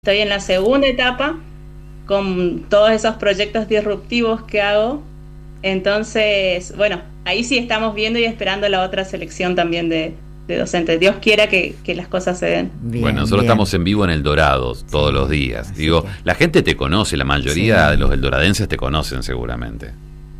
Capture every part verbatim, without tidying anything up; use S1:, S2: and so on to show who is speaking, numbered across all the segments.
S1: Estoy en la segunda etapa con todos esos proyectos disruptivos que hago. Entonces, bueno, ahí sí estamos viendo y esperando la otra selección también de, de docentes. Dios quiera que, que las cosas se den.
S2: Bien,
S3: bueno, nosotros
S2: bien.
S3: estamos en vivo en El Dorado todos
S2: Sí,
S3: los días.
S2: así
S3: Digo,
S2: que-
S3: la gente te conoce, la mayoría
S2: Sí.
S3: de los eldoradenses te conocen seguramente.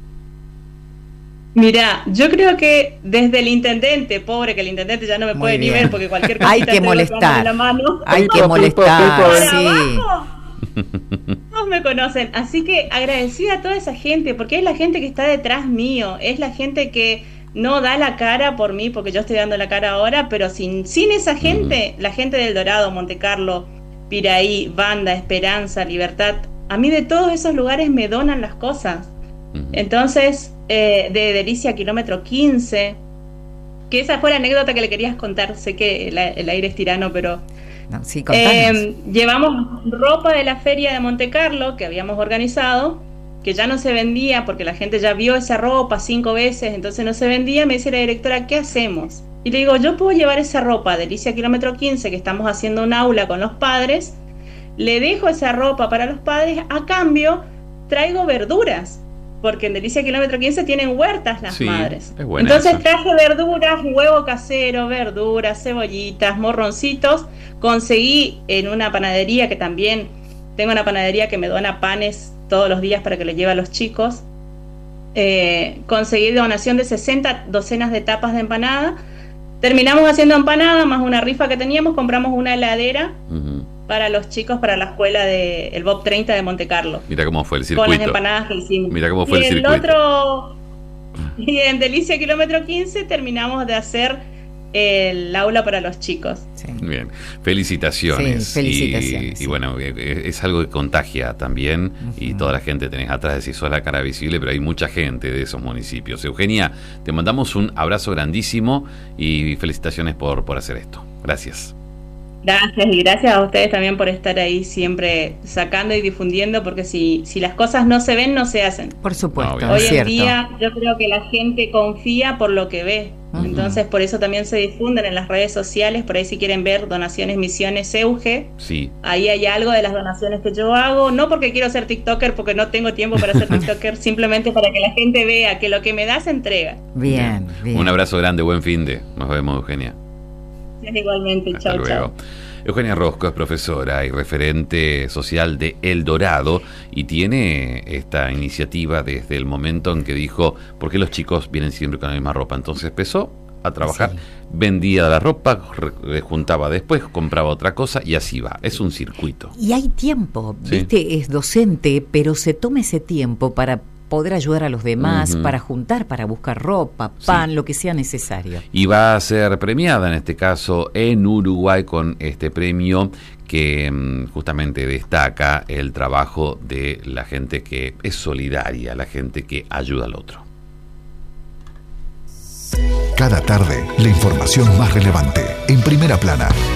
S1: Mirá, yo creo que desde el intendente, pobre que el intendente ya no me
S2: Muy
S1: puede ni
S2: bien.
S1: ver porque cualquier cosita
S2: Hay que
S1: tengo
S2: molestar.
S1: en la mano.
S2: Hay que
S4: Pipo,
S2: molestar,
S4: pipo, pipo.
S2: sí.
S1: Abajo, todos me conocen, así que agradecida a toda esa gente, porque es la gente que está detrás mío, es la gente que no da la cara por mí, porque yo estoy dando la cara ahora, pero sin, sin esa gente, la gente del Dorado, Montecarlo, Piraí, Banda, Esperanza, Libertad, a mí de todos esos lugares me donan las cosas.
S3: Ujú.
S1: Entonces, eh, de Delicia Kilómetro quince, que esa fue la anécdota que le querías contar, sé que el, el aire es tirano, pero
S2: No, sí, contanos.
S1: eh, llevamos ropa de la feria de Montecarlo que habíamos organizado, que ya no se vendía porque la gente ya vio esa ropa cinco veces, entonces no se vendía. Me dice la directora, ¿qué hacemos? Y le digo, yo puedo llevar esa ropa, Delicia Kilómetro quince, que estamos haciendo un aula con los padres, le dejo esa ropa para los padres, a cambio traigo verduras, porque en Delicia Kilómetro quince tienen huertas las
S3: Sí,
S1: madres.
S3: es buena
S1: Entonces
S3: esa.
S1: traje verduras, huevo casero, verduras, cebollitas, morroncitos. Conseguí en una panadería, que también tengo una panadería que me dona panes todos los días para que le lleve a los chicos. Eh, conseguí donación de sesenta docenas de tapas de empanada. Terminamos haciendo empanada más una rifa que teníamos, compramos una heladera
S3: Ujú.
S1: para los chicos para la escuela de el Bob treinta de Montecarlo,
S3: Mira cómo fue el
S1: con las
S3: circuito.
S1: empanadas que hicimos.
S3: Mira cómo fue
S1: y
S3: el
S1: el
S3: circuito.
S1: otro, y en Delicia Kilómetro quince terminamos de hacer el aula para los chicos.
S2: Sí.
S3: Bien, felicitaciones.
S2: Sí, felicitaciones,
S3: Y,
S2: sí.
S3: y bueno, eh, es algo que contagia también, y
S2: Ujú.
S3: toda la gente tenés atrás de si sos la cara visible, pero hay mucha gente de esos municipios. Eugenia, te mandamos un abrazo grandísimo y felicitaciones por, por hacer esto. Gracias.
S1: Gracias, y gracias a ustedes también por estar ahí siempre sacando y difundiendo, porque si, si las cosas no se ven, no se hacen.
S2: Por supuesto,
S3: No,
S2: es
S1: Hoy en
S2: cierto.
S1: día yo creo que la gente confía por lo que ve.
S2: Ujú.
S1: Entonces por eso también se difunden en las redes sociales, por ahí si quieren ver donaciones, misiones, Euge,
S3: Sí,
S1: ahí hay algo de las donaciones que yo hago, no porque quiero ser TikToker, porque no tengo tiempo para ser TikToker, simplemente para que la gente vea que lo que me da se entrega.
S2: Bien, bien.
S3: un abrazo grande, buen fin de. Nos vemos, Eugenia.
S1: Igualmente,
S3: Hasta
S1: chau,
S3: luego.
S1: chau.
S3: Eugenia Rosco es profesora y referente social de El Dorado y tiene esta iniciativa desde el momento en que dijo, ¿por qué los chicos vienen siempre con la misma ropa? Entonces empezó a trabajar,
S2: Sí.
S3: vendía la ropa, re- juntaba después, compraba otra cosa y así va. Es un circuito.
S2: Y hay tiempo,
S3: Sí.
S2: viste, es docente, pero se toma ese tiempo para poder ayudar a los demás,
S3: Ujú.
S2: para juntar, para buscar ropa,
S3: Sí.
S2: pan, lo que sea necesario.
S3: Y va a ser premiada en este caso en Uruguay con este premio que mm, justamente destaca el trabajo de la gente que es solidaria, la gente que ayuda al otro.
S5: Cada tarde, la información más relevante, en primera plana.